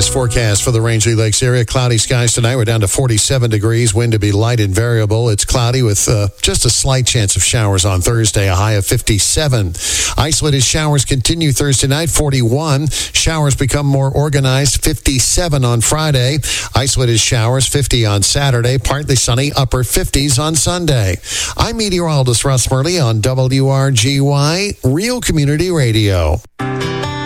latest forecast for the Rangeley Lakes area. Cloudy skies tonight. We're down to 47 degrees. Wind to be light and variable. It's cloudy with just a slight chance of showers on Thursday, a high of 57. Isolated showers continue Thursday night, 41. Showers become more organized, 57 on Friday. Isolated showers, 50 on Saturday. Partly sunny, upper 50s on Sunday. I'm meteorologist Russ Murley on WRGY, Real Community Radio.